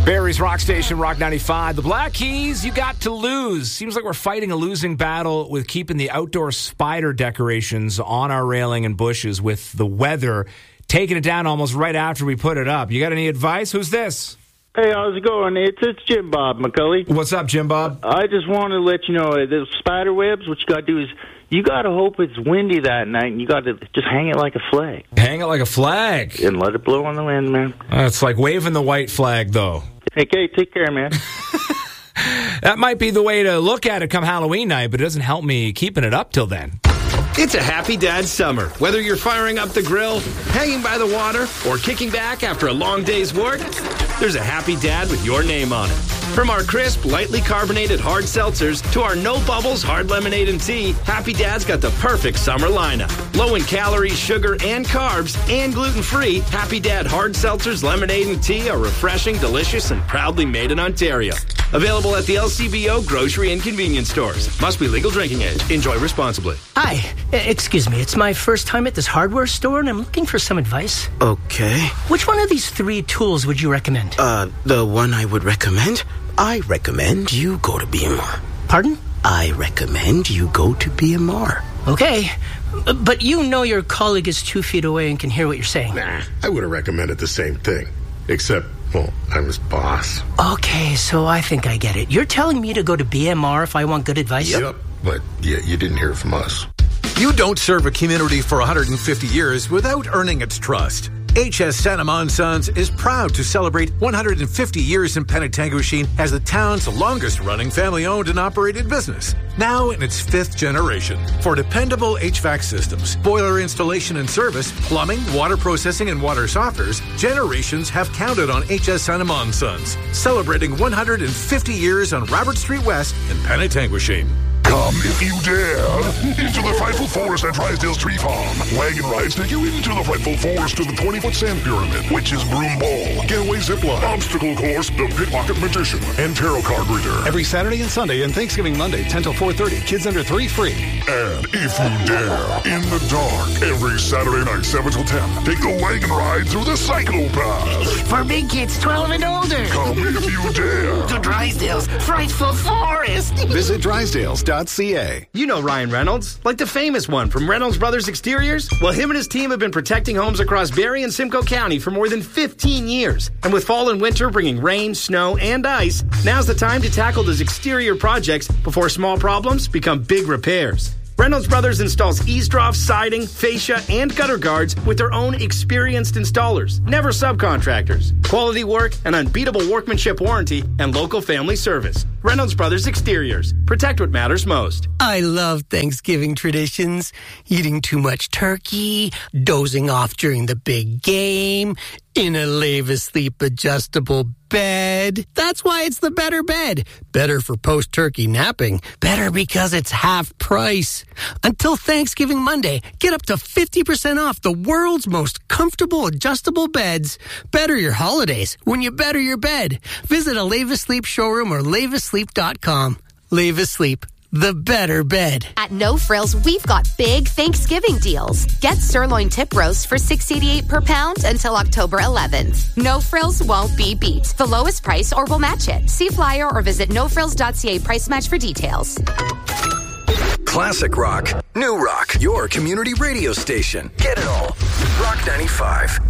Barry's Rock Station, Rock 95. The Black Keys, you got to lose. Seems like we're fighting a losing battle with keeping the outdoor spider decorations on our railing and bushes with the weather taking it down almost right after we put it up. You got any advice? Who's this? Hey, how's it going? It's Jim Bob McCully. What's up, Jim Bob? I just want to let you know, the spider webs, what you got to do is you got to hope it's windy that night, and you got to just hang it like a flag. Hang it like a flag? And let it blow on the wind, man. It's like waving the white flag, though. Okay, take care, man. That might be the way to look at it come Halloween night, but it doesn't help me keeping it up till then. It's a Happy Dad summer. Whether you're firing up the grill, hanging by the water, or kicking back after a long day's work, there's a Happy Dad with your name on it. From our crisp, lightly carbonated hard seltzers to our no bubbles hard lemonade and tea, Happy Dad's got the perfect summer lineup. Low in calories, sugar, and carbs, and gluten-free, Happy Dad hard seltzers, lemonade, and tea are refreshing, delicious, and proudly made in Ontario. Available at the LCBO grocery and convenience stores. Must be legal drinking age. Enjoy responsibly. Hi. Excuse me. It's my first time at this hardware store, and I'm looking for some advice. Okay. Which one of these 3 tools would you recommend? The one I would recommend? I recommend you go to BMR. Pardon? I recommend you go to BMR. Okay. But you know your colleague is 2 feet away and can hear what you're saying. Nah, I would have recommended the same thing. Except, well, I'm his boss. Okay, so I think I get it. You're telling me to go to BMR if I want good advice? Yep, but you didn't hear it from us. You don't serve a community for 150 years without earning its trust. HS Sanamon Sons is proud to celebrate 150 years in Penetanguishene as the town's longest-running family-owned and operated business, now in its 5th generation. For dependable HVAC systems, boiler installation and service, plumbing, water processing, and water softeners, generations have counted on HS Sanamon Sons, celebrating 150 years on Robert Street West in Penetanguishene. Come, if you dare, into the Frightful Forest at Drysdale's Tree Farm. Wagon rides take you into the Frightful Forest to the 20-foot sand pyramid, Witch's Broom Bowl, Getaway Zipline, Obstacle Course, the Pickpocket Magician, and Tarot Card Reader. Every Saturday and Sunday and Thanksgiving Monday, 10 till 4:30. Kids under 3 free. And if you dare, in the dark, every Saturday night, 7 till 10, take the wagon ride through the Psychopath. For big kids 12 and older. Come if you dare. To Drysdale's Frightful Forest. Visit Drysdales.ca. You know Ryan Reynolds, like the famous one from Reynolds Brothers Exteriors? Well, him and his team have been protecting homes across Barrie and Simcoe County for more than 15 years. And with fall and winter bringing rain, snow, and ice, now's the time to tackle those exterior projects before small problems become big repairs. Reynolds Brothers installs eavesdrops, siding, fascia, and gutter guards with their own experienced installers, never subcontractors. Quality work, an unbeatable workmanship warranty, and local family service. Reynolds Brothers Exteriors. Protect what matters most. I love Thanksgiving traditions. Eating too much turkey, dozing off during the big game, in a Leave-Asleep adjustable bed. That's why it's the better bed. Better for post-turkey napping. Better because it's half price. Until Thanksgiving Monday, get up to 50% off the world's most comfortable adjustable beds. Better your holidays when you better your bed. Visit a Leave-Asleep showroom or leaveasleep.com. Leave-Asleep. The better bed. At No Frills, we've got big Thanksgiving deals. Get sirloin tip roast for $6.88 per pound until October 11th. No Frills won't be beat. The lowest price or we'll match it. See flyer or visit nofrills.ca price match for details. Classic rock, new rock, your community radio station. Get it all. Rock 95.